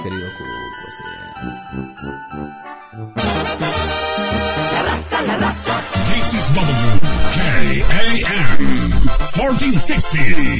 querido Cuco, sí. La raza. This is WKAM 1460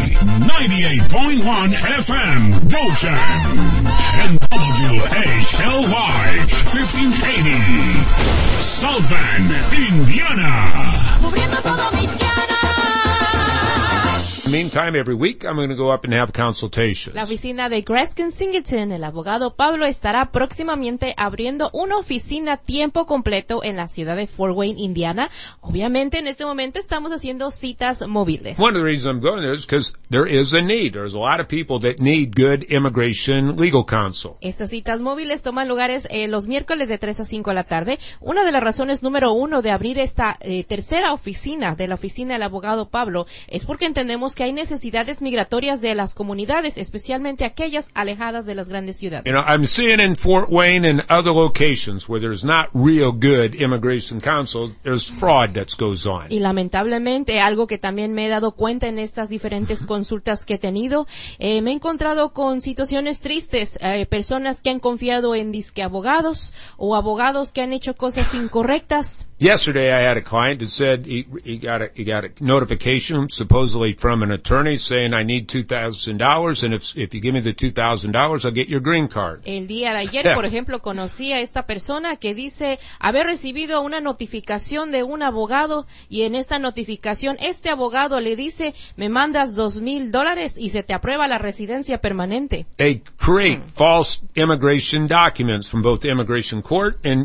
98.1 FM Goshen and WHLY 1580 South Bend, Indiana. Cubriendo todo Michiana. Meantime, every week I'm going to go up and have consultations. La oficina de Greskin Singleton, el abogado Pablo, estará próximamente abriendo una oficina a tiempo completo en la ciudad de Fort Wayne, Indiana. Obviamente, en este momento estamos haciendo citas móviles. One of the reasons I'm going there is because there is a need. There's a lot of people that need good immigration legal counsel. Estas citas móviles toman lugares los miércoles de 3 a 5 de la tarde. Una de las razones número uno de abrir esta tercera oficina de la oficina del abogado Pablo es porque entendemos que hay necesidades migratorias de las comunidades, especialmente aquellas alejadas de las grandes ciudades. You know, I'm seeing in Fort Wayne and other locations where there's not real good immigration counsel, there's fraud that goes on. Y lamentablemente, algo que también me he dado cuenta en estas diferentes consultas que he tenido, me he encontrado con situaciones tristes, personas que han confiado en disque abogados o abogados que han hecho cosas incorrectas. Yesterday I had a client that said he got a notification supposedly from an attorney saying I need $2,000 and if you give me the $2,000 I'll get your green card. El día de ayer, por ejemplo, conocí a esta persona que dice haber recibido una notificación de un abogado y en esta notificación este abogado le dice me mandas $2,000 y se te aprueba la residencia permanente. They create false immigration documents from both the immigration court and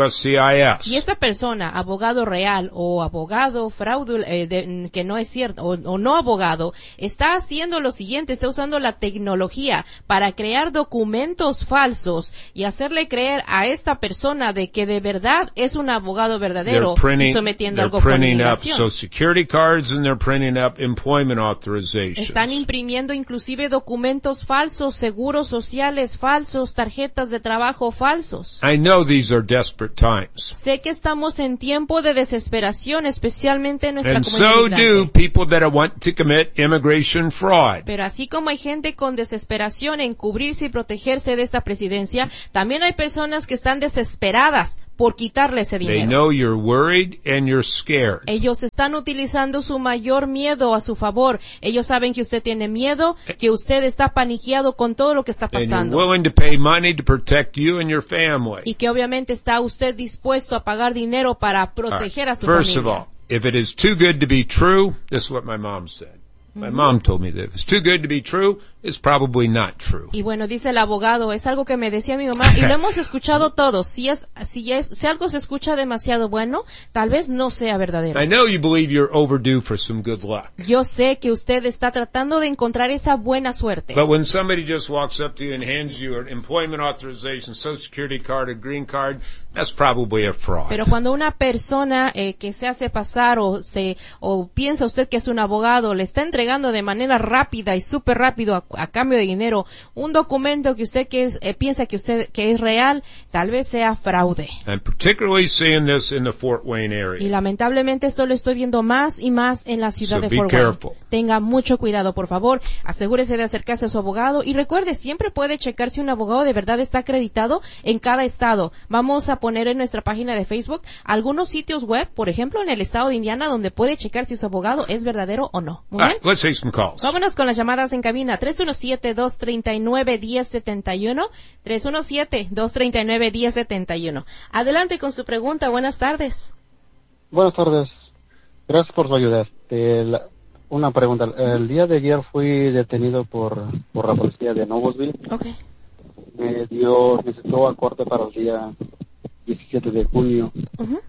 USCIS. Y esta persona, abogado real o abogado fraude, que no es cierto, o no abogado, está haciendo lo siguiente, está usando la tecnología para crear documentos falsos y hacerle creer a esta persona de que de verdad es un abogado verdadero y sometiendo algo por inmigración. Social security cards and they're printing up employment authorizations. Están imprimiendo inclusive documentos falsos, seguros sociales falsos, tarjetas de trabajo falsos. I know these are desperate times. Sé que estamos en tiempo de desesperación, especialmente en nuestra And comunidad. so do people that want to commit immigration fraud. Pero así como hay gente con desesperación en cubrirse y protegerse de esta presidencia, también hay personas que están desesperadas por quitarle ese They dinero. know you're worried and you're scared. Ellos están utilizando su mayor miedo a su favor. Ellos saben que usted tiene miedo, que usted está paniqueado con todo lo que está And you're pasando. willing to pay money to protect you and your family. Y que obviamente está usted dispuesto a pagar dinero para proteger a su First of familia. all, if it is too good to be true, this is what my mom said. My mom told me that if it's too good to be true, it's probably not true. Y bueno, dice el abogado, es algo que me decía mi mamá y lo hemos escuchado todos. Si algo se escucha demasiado bueno, tal vez no sea verdadero. I know you believe you're overdue for some good luck. Yo sé que usted está tratando de encontrar esa buena suerte. But when somebody just walks up to you and hands you an employment authorization, social security card, a green card, that's probably a fraud. Pero cuando una persona que se hace pasar o piensa usted que es un abogado, le está entregando de manera rápida y súper rápido a cambio de dinero un documento que usted piensa que es real, tal vez sea fraude. I'm particularly seeing this in the Fort Wayne area. Y lamentablemente esto lo estoy viendo más y más en la ciudad So de be Fort Wayne. careful. Tenga mucho cuidado, por favor. Asegúrese de acercarse a su abogado y recuerde, siempre puede checar si un abogado de verdad está acreditado en cada estado. Vamos a poner en nuestra página de Facebook algunos sitios web, por ejemplo, en el estado de Indiana, donde puede checar si su abogado es verdadero o no. Muy All bien. right, let's take some calls. Vámonos con las llamadas en cabina. 317-239-1071. 317-239-1071. Adelante con su pregunta. Buenas tardes. Buenas tardes. Gracias por su ayuda. Una pregunta. El día de ayer fui detenido por la policía de Noblesville. Okay. Me citó a corte para el día 17 de junio. Uh-huh.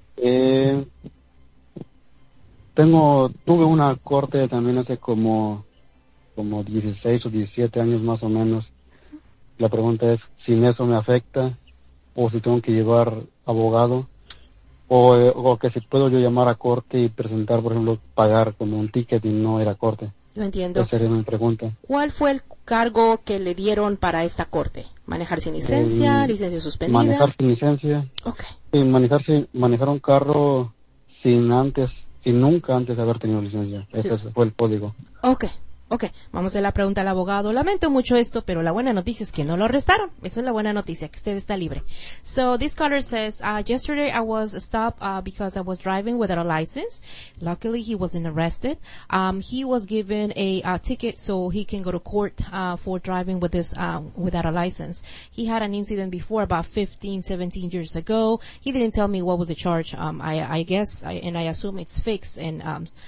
Tuve una corte también hace como 16 o 17 años más o menos. La pregunta es si eso me afecta o si tengo que llevar abogado o que si puedo yo llamar a corte y presentar, por ejemplo, pagar como un ticket y no ir a corte. No entiendo. Esa sería mi pregunta. ¿Cuál fue el cargo que le dieron para esta corte? ¿Manejar sin licencia? ¿Licencia suspendida? Manejar sin licencia. Okay. Sí, manejar un carro sin nunca antes haber tenido licencia. Ese fue el código. Okay. Ok, vamos a hacer la pregunta al abogado. Lamento mucho esto, pero la buena noticia es que no lo arrestaron. Esa es la buena noticia, que usted está libre. So this caller says, yesterday I was stopped because I was driving without a license. Luckily, he wasn't arrested. He was given a ticket so he can go to court for driving with this without a license. He had an incident before about 15, 17 years ago. He didn't tell me what was the charge. I guess, and I assume it's fixed and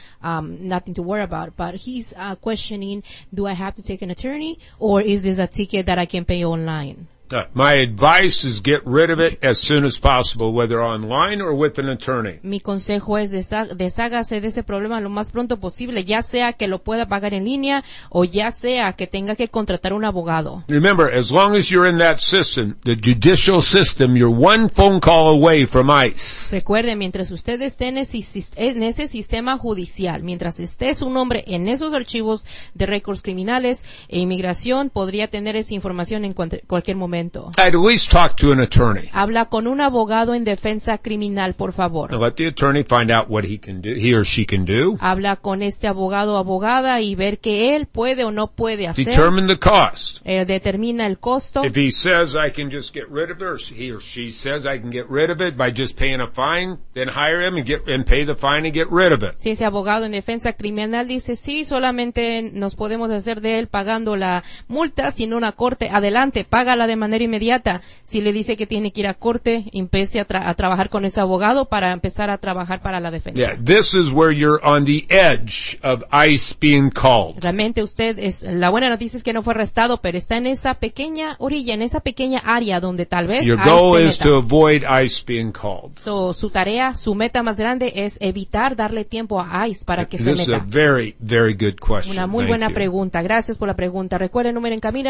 nothing to worry about. But he's questioning, do I have to take an attorney, or is this a ticket that I can pay online? My advice is get rid of it as soon as possible, whether online or with an attorney. Mi consejo es deshágase de ese problema lo más pronto posible, ya sea que lo pueda pagar en línea o ya sea que tenga que contratar un abogado. Remember, as long as you're in that system, the judicial system, you're one phone call away from ICE. Recuerde, mientras usted esté en ese sistema judicial, mientras esté su nombre en esos archivos de récords criminales e inmigración, podría tener esa información en cualquier momento. I'd at least talk to an attorney. Habla con un abogado en defensa criminal, por favor. Let the attorney find out what he or she can do. Habla con este abogado o abogada y ver que él puede o no puede hacer. Determine the cost. Determina el costo. If he says I can just get rid of it, or he or she says I can get rid of it by just paying a fine, then hire him and pay the fine and get rid of it. Si ese abogado en defensa criminal dice sí, solamente nos podemos hacer de él pagando la multa sin una corte, adelante, págala de manera inmediata. Si le dice que tiene que ir a corte, empiece a trabajar con ese abogado para empezar a trabajar para la defensa. Yeah, this is where you're on the edge of ICE being called. Realmente la buena noticia es que no fue arrestado, pero está en esa pequeña orilla, en esa pequeña área donde tal vez Your goal is to avoid ICE being called. Su tarea, su meta más grande es evitar darle tiempo a ICE para que se This is a meta. very, very good question. Una muy Thank buena you. pregunta. Gracias por la pregunta. Recuerde el número en cabina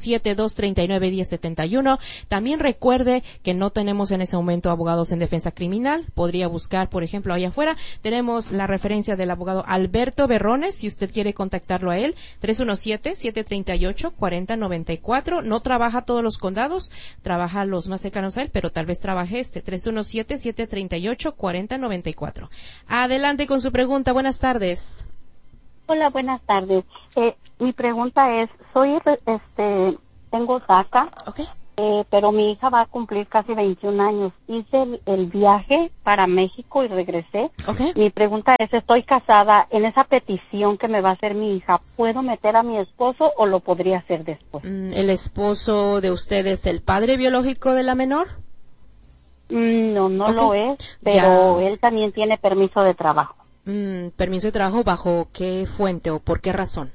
317-239-1071. También recuerde que no tenemos en ese momento abogados en defensa criminal. Podría buscar, por ejemplo, allá afuera. Tenemos la referencia del abogado Alberto Berrones, si usted quiere contactarlo a él. 317-738-4094. No trabaja todos los condados, trabaja los más cercanos a él, pero tal vez trabaje 317-738-4094. Adelante con su pregunta. Buenas tardes. Hola, buenas tardes. Mi pregunta es, tengo DACA, Okay. pero mi hija va a cumplir casi 21 años. Hice el viaje para México y regresé. Okay. Mi pregunta es, estoy casada, en esa petición que me va a hacer mi hija, ¿puedo meter a mi esposo o lo podría hacer después? ¿El esposo de usted es el padre biológico de la menor? No, no Ok. lo es, pero Ya. él también tiene permiso de trabajo. ¿Permiso de trabajo bajo qué fuente o por qué razón?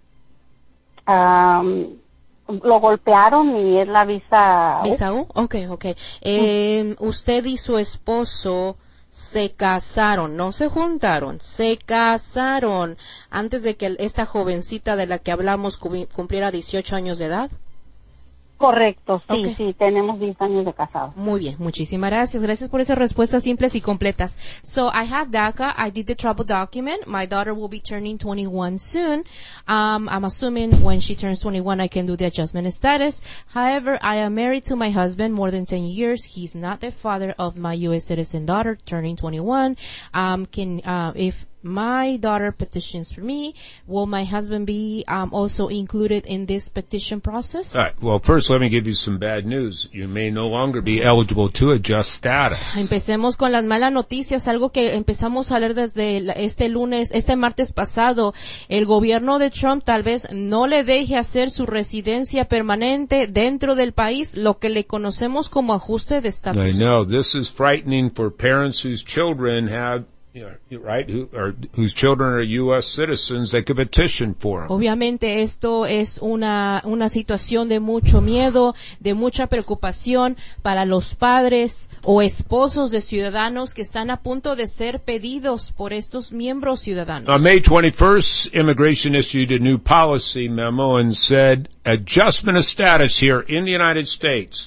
Lo golpearon y es la visa. ¿Visa U? Okay. Usted y su esposo se casaron, no se juntaron, se casaron antes de que esta jovencita de la que hablamos cumpliera 18 años de edad. Correcto, sí, Ok. sí, tenemos 10 años de casados. Muy bien, muchísimas gracias. Gracias por esas respuestas simples y completas. So, I have DACA. I did the travel document. My daughter will be turning 21 soon. I'm assuming when she turns 21, I can do the adjustment status. However, I am married to my husband more than 10 years. He's not the father of my U.S. citizen daughter turning 21. If my daughter petitions for me, will my husband be also included in this petition process? All right. Well, first, let me give you some bad news. You may no longer be eligible to adjust status. Empecemos con las malas noticias, algo que empezamos a leer desde este martes pasado. El gobierno de Trump tal vez no le deje hacer su residencia permanente dentro del país, lo que le conocemos como ajuste de I estatus. know this is frightening for parents whose children have, whose children are U.S. citizens. They could petition for them. Obviamente esto es una situación de mucho miedo, de mucha preocupación para los padres o esposos de ciudadanos que están a punto de ser pedidos por estos miembros ciudadanos. On May 21st, immigration issued a new policy memo and said adjustment of status here in the United States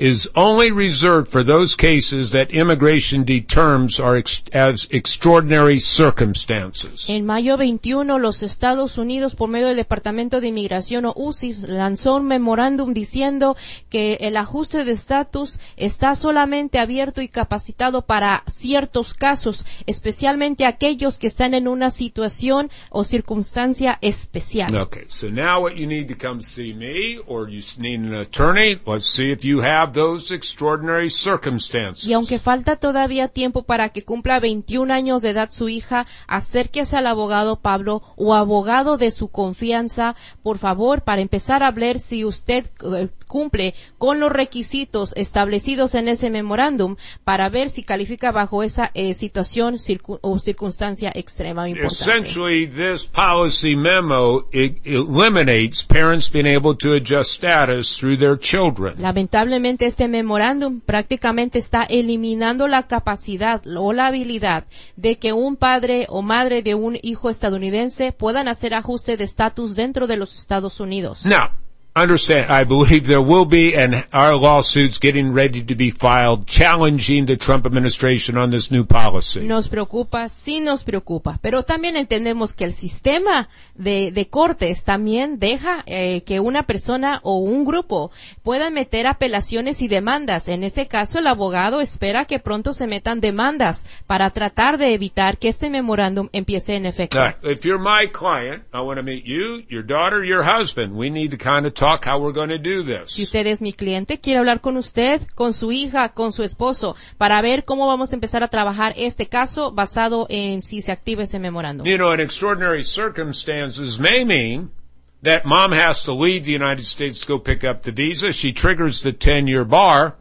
is only reserved for those cases that immigration determines are as extraordinary circumstances. En mayo 21, los Estados Unidos, por medio del Departamento de Inmigración o UCIS, lanzó un memorándum diciendo que el ajuste de estatus está solamente abierto y capacitado para ciertos casos, especialmente aquellos que están en una situación o circunstancia especial. Okay, so now what you need to come see me, or you need an attorney. Let's see if you have those extraordinary circumstances. Y aunque falta todavía tiempo para que cumpla 21 años de edad su hija, acérquese al abogado Pablo o abogado de su confianza, por favor, para empezar a ver si usted cumple con los requisitos establecidos en ese memorándum, para ver si califica bajo esa situación o circunstancia extrema importante. Essentially, this policy memo eliminates parents being able to adjust status through their children. Lamentablemente, este memorándum prácticamente está eliminando la capacidad o la habilidad de que un padre o madre de un hijo estadounidense puedan hacer ajuste de estatus dentro de los Estados Unidos. Now, understand, I believe there will be, and our lawsuits getting ready to be filed, challenging the Trump administration on this new policy. Nos preocupa, sí nos preocupa, pero también entendemos que el sistema de cortes también deja que una persona o un grupo puedan meter apelaciones y demandas. En este caso, el abogado espera que pronto se metan demandas para tratar de evitar que este memorándum empiece en efecto. Right. If you're my client, I want to meet you, your daughter, your husband. We need to kind of talk how we're going to do this. Si usted es mi cliente, quiero hablar con usted, con su hija, con su esposo, para ver cómo vamos a empezar a trabajar este caso basado en si se activa ese memorándum. You know, in extraordinary circumstances may mean that mom has to leave the United States to go pick up the visa. She triggers the 10-year bar,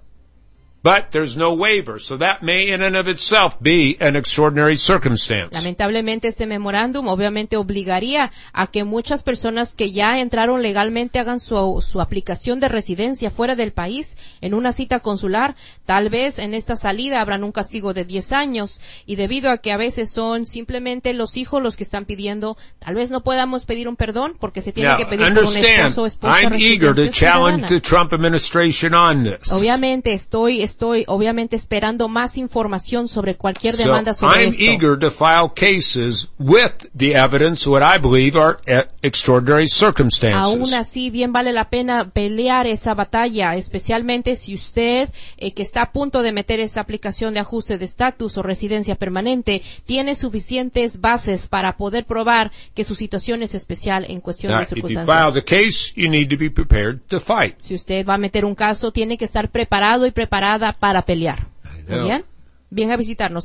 but there's no waiver. So that may in and of itself be an extraordinary circumstance. Lamentablemente, este memorándum obviamente obligaría a que muchas personas que ya entraron legalmente hagan su aplicación de residencia fuera del país en una cita consular. Tal vez en esta salida habrán un castigo de 10 años, y debido a que a veces son simplemente los hijos los que están pidiendo, tal vez no podamos pedir un perdón porque se tiene Now, que pedir por un understand, esposo o esposa I'm eager to residente challenge ciudadana. the Trump administration on this. Obviamente estoy obviamente esperando más información sobre cualquier demanda So sobre I'm esto. eager to file cases with the evidence what I believe are extraordinary circumstances. Aún así, bien vale la pena pelear esa batalla, especialmente si usted, que está a punto de meter esa aplicación de ajuste de estatus o residencia permanente, tiene suficientes bases para poder probar que su situación es especial en cuestión Now, de if you file circunstancias. the case, you need to be prepared to fight. Si usted va a meter un caso, tiene que estar preparado y preparada para pelear. Muy know. bien. Bien a visitarnos.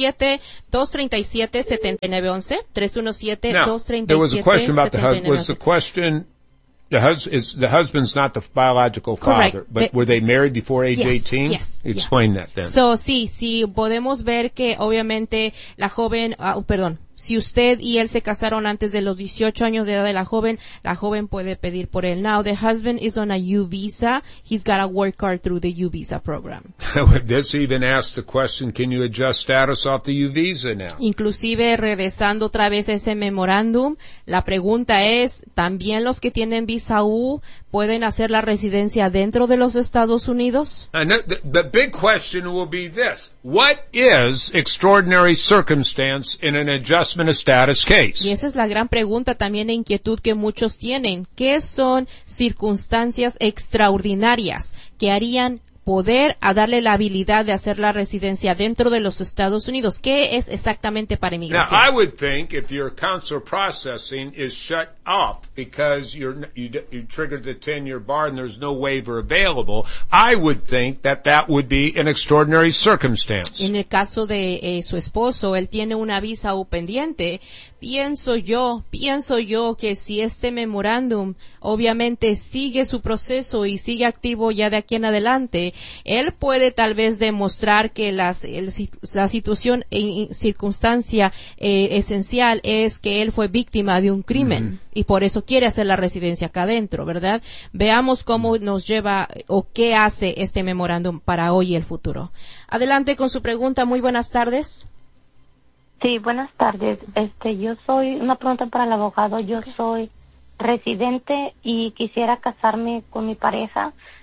317-237-7911. Now, there was a question about the husband. Was the 317-237-7911. question, the husband's not the biological Correct. father, but were they married before age Yes, 18? yes, Explain that then. So, sí, podemos ver que obviamente la joven, si usted y él se casaron antes de los 18 años de edad de la joven puede pedir por él. Now, the husband is on a U visa. He's got a work card through the U visa program. This even asks the question, can you adjust status off the U visa now? Inclusive, regresando otra vez a ese memorándum, la pregunta es, ¿también los que tienen visa U pueden hacer la residencia dentro de los Estados Unidos? And the big question will be this. What is extraordinary circumstance in an adjustment of status case? Y esa es la gran pregunta también e inquietud que muchos tienen. ¿Qué son circunstancias extraordinarias que harían poder a darle la habilidad de hacer la residencia dentro de los Estados Unidos? ¿Qué es exactamente para Now, inmigración? I would think if your consular processing is shut off because you triggered the 10-year bar and there's no waiver available, I would think that would be an extraordinary circumstance. En el caso de su esposo, él tiene una visa U pendiente. Pienso yo que si este memorándum obviamente sigue su proceso y sigue activo ya de aquí en adelante, él puede tal vez demostrar que la situación e circunstancia esencial es que él fue víctima de un crimen y por eso quiere hacer la residencia acá adentro, ¿verdad? Veamos cómo nos lleva o qué hace este memorándum para hoy y el futuro. Adelante con su pregunta. Muy buenas tardes. Sí, buenas tardes. Yo soy, una pregunta para el abogado. Yo soy residente y quisiera casarme con mi pareja,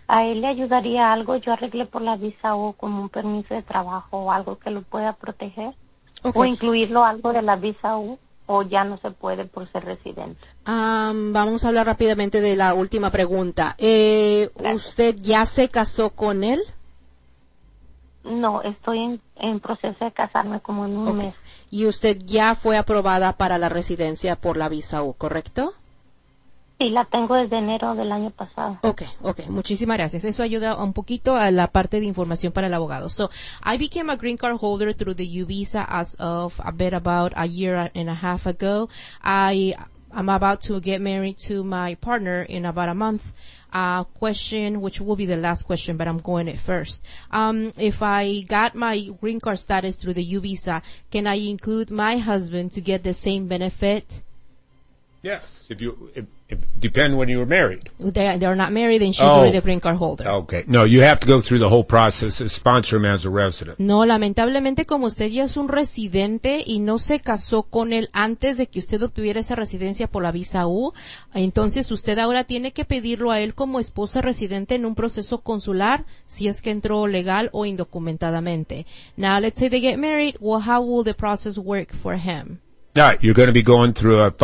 ¿A él le ayudaría algo? Yo arreglé por la visa U como un permiso de trabajo o algo que lo pueda proteger. Okay. O incluirlo algo de la visa U, o ya no se puede por ser residente. Vamos a hablar rápidamente de la última pregunta. ¿Usted ya se casó con él? No, estoy en proceso de casarme como en un mes. Y usted ya fue aprobada para la residencia por la visa U, ¿correcto? Sí, la tengo desde enero del año pasado. Okay. Muchísimas gracias. Eso ayuda un poquito a la parte de información para el abogado. So, I became a green card holder through the U visa as of about a year and a half ago. I'm about to get married to my partner in about a month. Question, which will be the last question, but I'm going it first. If I got my green card status through the U visa, can I include my husband to get the same benefit? Yes, if depend when you were married. They're not married, and she's already a green card holder. Okay. No, you have to go through the whole process to sponsor him as a resident. No, lamentablemente, como usted ya es un residente y no se casó con él antes de que usted obtuviera esa residencia por la visa U, entonces usted ahora tiene que pedirlo a él como esposa residente en un proceso consular, si es que entró legal o indocumentadamente. Now, let's say they get married. Well, how will the process work for him? All right, you're going to be going through a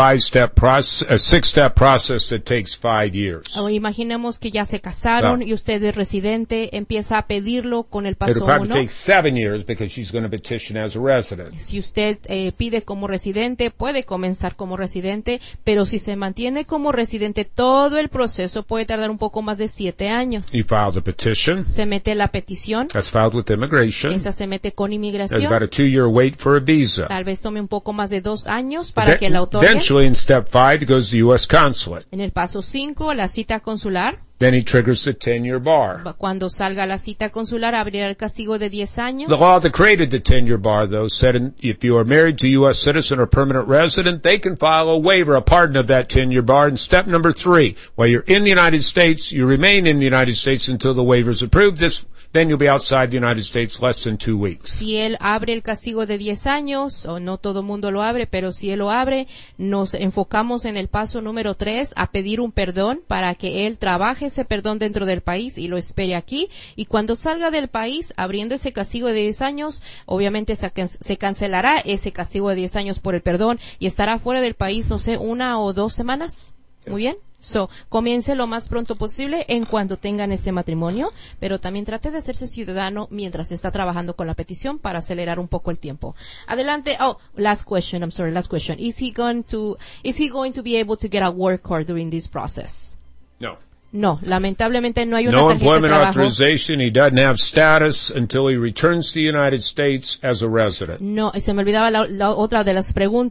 6-step process that takes 5 years. Imaginemos que ya se casaron y usted es residente, empieza a pedirlo con el paso 1. It'll probably take 7 years because she's going to petition as a resident. Si usted pide como residente, puede comenzar como residente, pero si se mantiene como residente, todo el proceso puede tardar un poco más de 7 años. You file the petition. Se mete la petición. That's filed with immigration. Esa se mete con inmigración. There's about a 2-year wait for a visa. Tal vez tome un poco más de 2 años para que la otorguen. Eventually, in step 5, it goes to the U.S. consulate. En el paso 5, la cita consular. Then he triggers the 10-year bar. Cuando salga la cita consular, abrirá el castigo de 10 años. The law that created the 10-year bar, though, said if you are married to a U.S. citizen or permanent resident, they can file a waiver, a pardon of that 10-year bar. And step number 3, while you're in the United States, you remain in the United States until the waiver is approved. Then you'll be outside the United States less than 2 weeks. Si él abre el castigo de 10 años, o no todo mundo lo abre, pero si él lo abre, nos enfocamos en el paso número 3 a pedir un perdón para que él trabaje ese perdón dentro del país y lo espere aquí. Y cuando salga del país, abriendo ese castigo de 10 años, obviamente se cancelará ese castigo de 10 años por el perdón y estará fuera del país, no sé, 1 o 2 semanas. Muy bien. So, comience lo más pronto posible en cuanto tengan este matrimonio, pero también trate de hacerse ciudadano mientras está trabajando con la petición para acelerar un poco el tiempo. Adelante. Last question. Is he going to be able to get a work card during this process? No. No, lamentablemente no hay una No tarjeta de employment trabajo. authorization. He doesn't have status until he returns to the United States as a resident. No, se me olvidaba la otra de las preguntas.